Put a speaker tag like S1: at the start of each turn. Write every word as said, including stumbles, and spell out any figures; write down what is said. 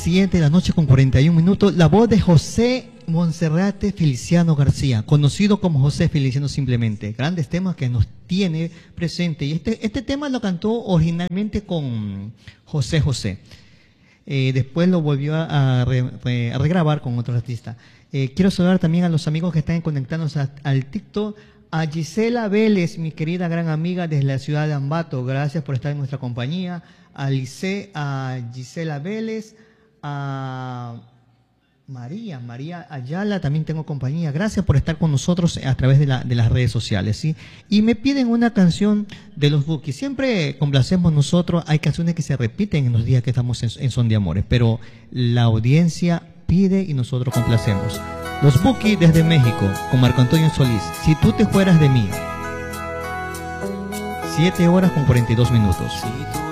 S1: siete de la noche con cuarenta y un minutos. La voz de José Monserrate Feliciano García, conocido como José Feliciano simplemente. Grandes temas que nos tiene presente. Y este, este tema lo cantó originalmente con José José. Eh, después lo volvió a, a, re, a regrabar con otro artista. Eh, quiero saludar también a los amigos que están conectándose a, al TikTok. A Gisela Vélez, mi querida gran amiga desde la ciudad de Ambato. Gracias por estar en nuestra compañía. A Lice, a Gisela Vélez, a María, María Ayala, también tengo compañía. Gracias por estar con nosotros a través de, la, de las redes sociales, ¿sí? Y me piden una canción de los Bukis. Siempre complacemos nosotros, hay canciones que se repiten en los días que estamos en, en Son de Amores, pero la audiencia pide y nosotros complacemos. Los Bukis desde México, con Marco Antonio Solís. Si tú te fueras de mí. Siete horas con cuarenta y dos minutos.